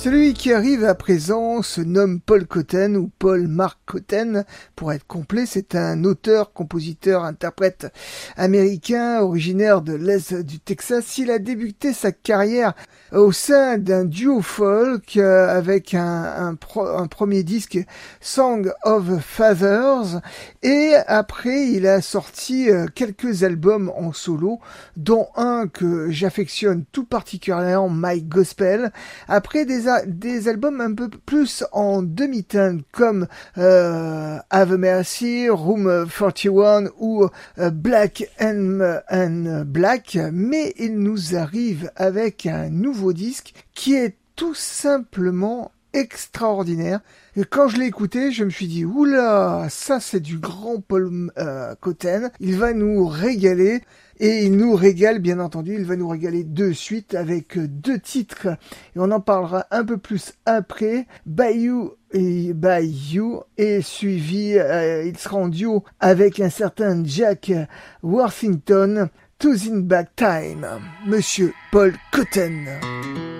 Celui qui arrive à présent se nomme Paul Cotton ou Paul Mark Cotton. Pour être complet, c'est un auteur, compositeur, interprète américain originaire de l'Est du Texas. Il a débuté sa carrière au sein d'un duo folk avec un premier disque Song of Fathers, et après il a sorti quelques albums en solo, dont un que j'affectionne tout particulièrement, My Gospel. Après des albums un peu plus en demi-teinte comme Have Mercy, Room 41 ou Black and Black, mais il nous arrive avec un nouveau disque qui est tout simplement extraordinaire. Et quand je l'ai écouté, je me suis dit, oula, ça c'est du grand Paul Cotton, il va nous régaler. Et il nous régale, bien entendu, il va nous régaler de suite avec 2 titres. Et on en parlera un peu plus après. Bayou et suivi, il sera en duo avec un certain Jack Worthington. Tosin Back Time, Monsieur Paul Cotton.